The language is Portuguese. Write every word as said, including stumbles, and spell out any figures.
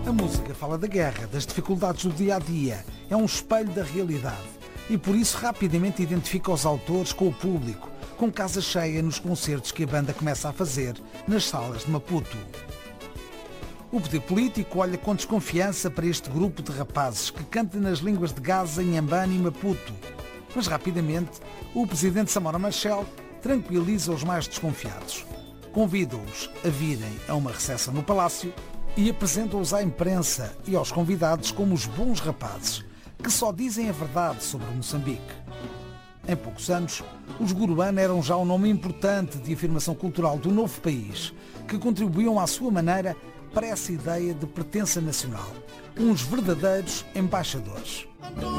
A música fala da guerra, das dificuldades do dia-a-dia, é um espelho da realidade e por isso rapidamente identifica os autores com o público, com casa cheia nos concertos que a banda começa a fazer nas salas de Maputo. O poder político olha com desconfiança para este grupo de rapazes que canta nas línguas de Gaza, Inhambane e Maputo, mas rapidamente o presidente Samora Machel tranquiliza os mais desconfiados. Convida-os a virem a uma recepção no Palácio e apresenta-os à imprensa e aos convidados como os bons rapazes que só dizem a verdade sobre Moçambique. Em poucos anos, os Gurubana eram já um nome importante de afirmação cultural do novo país, que contribuíam à sua maneira para essa ideia de pertença nacional. Uns verdadeiros embaixadores.